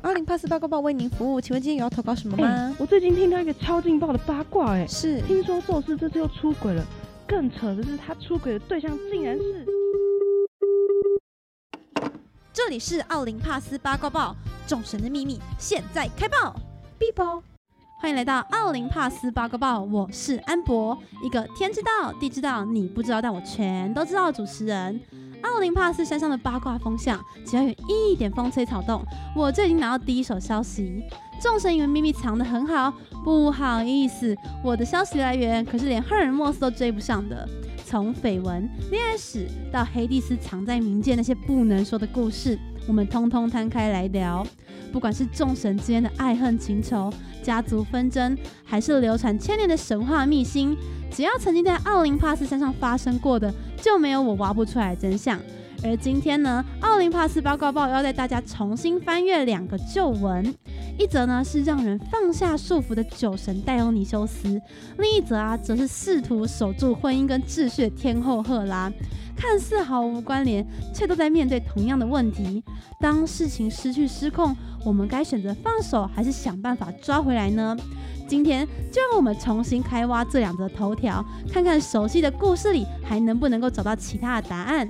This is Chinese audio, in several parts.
，20848八卦报为您服务，请问今天有要投稿什么吗？ 我最近听到一个超劲爆的八卦， 是听说宙斯这次又出轨了，更扯的是他出轨的对象竟然是…… 这里是奥林帕斯八卦报，众神的秘密现在开爆，哔啵！欢迎来到奥林帕斯八卦报，我是安博，一个天知道地知道你不知道但我全都知道的主持人。奥林帕斯山上的八卦风向，只要有一点风吹草动，我就已经拿到第一手消息。众神以为秘密藏得很好，不好意思，我的消息来源可是连赫尔墨斯都追不上的。从绯闻、恋爱史到黑帝斯藏在冥界那些不能说的故事，我们通通摊开来聊。不管是众神之间的爱恨情仇、家族纷争，还是流传千年的神话秘辛，只要曾经在奥林帕斯山上发生过的，就没有我挖不出来的真相。而今天呢，奥林帕斯八卦报要带大家重新翻阅两个旧闻，一则呢是让人放下束缚的酒神戴欧尼修斯，另一则则是试图守住婚姻跟秩序的天后赫拉。看似毫无关联，却都在面对同样的问题。当事情失控，我们该选择放手，还是想办法抓回来呢？今天就让我们重新开挖这两则头条，看看熟悉的故事里还能不能够找到其他的答案。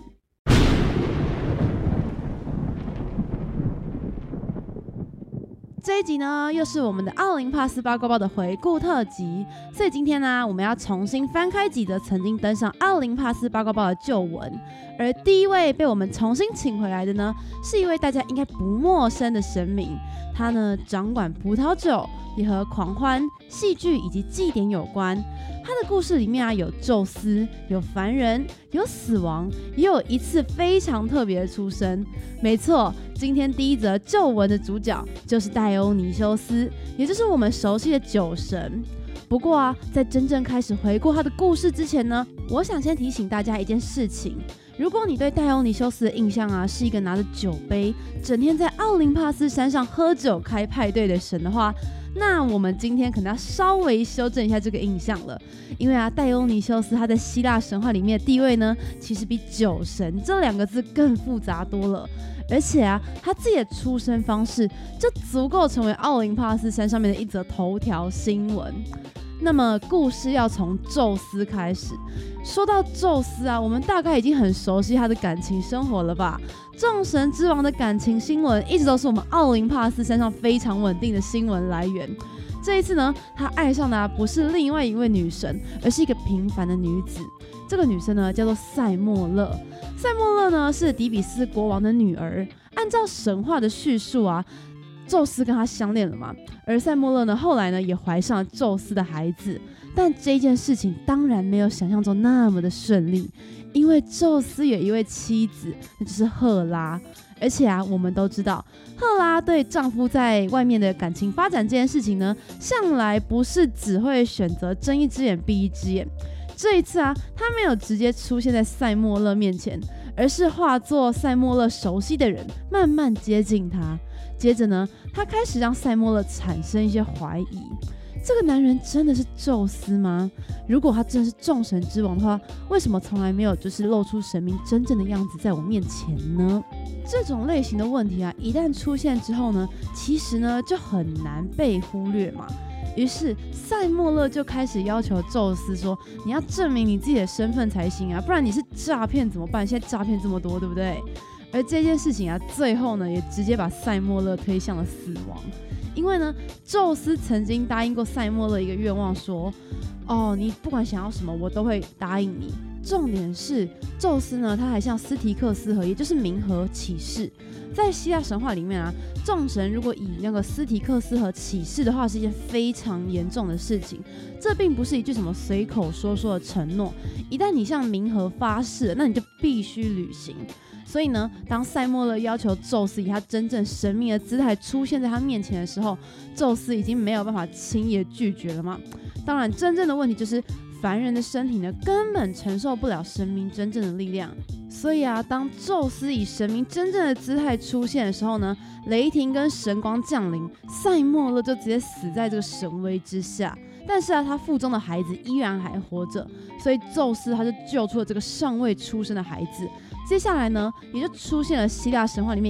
这一集呢，又是我们的奥林帕斯八卦报的回顾特辑，所以今天呢，我们要重新翻开几则曾经登上奥林帕斯八卦报的旧文。而第一位被我们重新请回来的呢，是一位大家应该不陌生的神明，他呢掌管葡萄酒，也和狂欢、戏剧以及祭典有关。他的故事里面有宙斯，有凡人，有死亡，也有一次非常特别的出生。没错，今天第一则旧闻的主角就是戴欧尼修斯，也就是我们熟悉的酒神。不过在真正开始回顾他的故事之前呢，我想先提醒大家一件事情。如果你对戴欧尼修斯的印象是一个拿着酒杯，整天在奥林帕斯山上喝酒开派对的神的话，那我们今天可能要稍微修正一下这个印象了。因为戴欧尼修斯他在希腊神话里面的地位呢，其实比酒神这两个字更复杂多了。而且他自己的出生方式就足够成为奥林帕斯山上面的一则头条新闻。那么故事要从宙斯开始。说到宙斯我们大概已经很熟悉他的感情生活了吧？众神之王的感情新闻一直都是我们奥林帕斯山上非常稳定的新闻来源。这一次呢，他爱上的不是另外一位女神，而是一个平凡的女子。这个女生呢叫做塞莫勒。塞莫勒呢是底比斯国王的女儿。按照神话的叙述宙斯跟她相恋了嘛，而塞莫勒呢后来呢也怀上了宙斯的孩子。但这件事情当然没有想象中那么的顺利，因为宙斯有一位妻子，那就是赫拉。而且我们都知道，赫拉对丈夫在外面的感情发展这件事情呢，向来不是只会选择睁一只眼闭一只眼。这一次她没有直接出现在塞莫勒面前，而是化作塞莫勒熟悉的人，慢慢接近她。接着呢，她开始让塞莫勒产生一些怀疑。这个男人真的是宙斯吗？如果他真的是众神之王的话，为什么从来没有露出神明真正的样子在我面前呢？这种类型的问题一旦出现之后呢，其实呢就很难被忽略嘛。于是塞莫勒就开始要求宙斯说，你要证明你自己的身份才行不然你是诈骗怎么办？现在诈骗这么多，对不对？而这件事情最后呢也直接把塞莫勒推向了死亡。因为呢，宙斯曾经答应过塞莫勒一个愿望，说你不管想要什么我都会答应你。重点是宙斯呢，他还向斯提克斯河，也就是冥河起誓。在希腊神话里面众神如果以那个斯提克斯河起誓的话，是一件非常严重的事情。这并不是一句什么随口说的承诺，一旦你向冥河发誓了，那你就必须履行。所以呢，当塞莫勒要求宙斯以他真正神明的姿态出现在他面前的时候，宙斯已经没有办法轻易拒绝了嘛。当然，真正的问题就是凡人的身体呢，根本承受不了神明真正的力量。所以当宙斯以神明真正的姿态出现的时候呢，雷霆跟神光降临，塞莫勒就直接死在这个神威之下。但是他腹中的孩子依然还活着，所以宙斯他就救出了这个尚未出生的孩子。接下来呢，也就出现了希腊神话里面